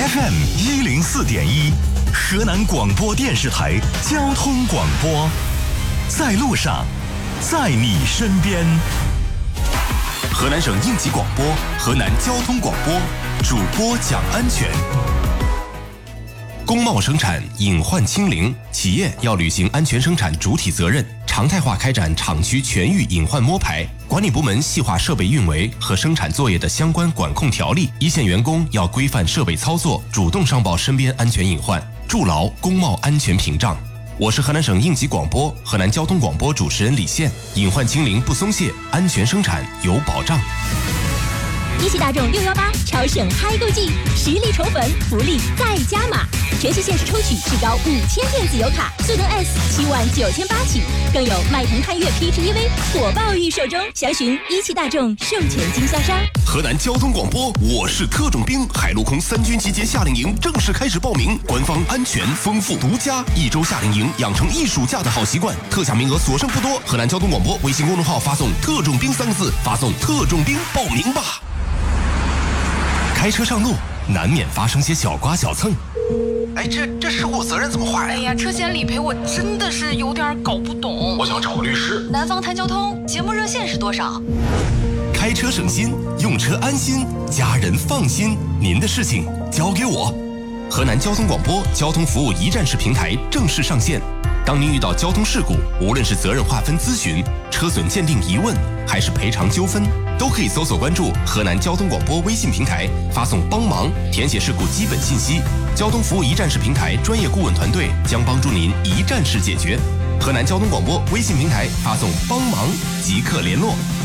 FM104.1，河南广播电视台交通广播，在路上，在你身边。河南省应急广播，河南交通广播，主播讲安全。工贸生产隐患清零，企业要履行安全生产主体责任，常态化开展厂区全域隐患摸排。管理部门细化设备运维和生产作业的相关管控条例，一线员工要规范设备操作，主动上报身边安全隐患，筑牢工贸安全屏障。我是河南省应急广播、河南交通广播主持人李现。隐患清零不松懈，安全生产有保障。 一汽大众618超省嗨购季，实力宠粉，福利再加码，全系限时抽取至高5000电子油卡，速登 S79800起，更有迈腾探岳 PHEV 火爆预售中，详询一汽大众授权经销商。 河南交通广播，我是特种兵，海陆空3军集结夏令营正式开始报名，官方安全丰富独家，1周夏令营养成一暑假的好习惯，特价名额所剩不多。河南交通广播微信公众号发送特种兵3个字，发送特种兵报名吧。开车上路难免发生些小刮小蹭， 哎，这事故责任怎么划呀？ 哎呀，车险理赔我真的是有点搞不懂。 我想找个律师。 南方谈交通节目热线是多少？ 开车省心，用车安心，家人放心，您的事情交给我。河南交通广播交通服务一站式平台正式上线。当您遇到交通事故，无论是责任划分咨询、车损鉴定疑问，还是赔偿纠纷，都可以搜索关注河南交通广播微信平台，发送帮忙，填写事故基本信息。交通服务一站式平台专业顾问团队将帮助您一站式解决。河南交通广播微信平台发送帮忙即刻联络。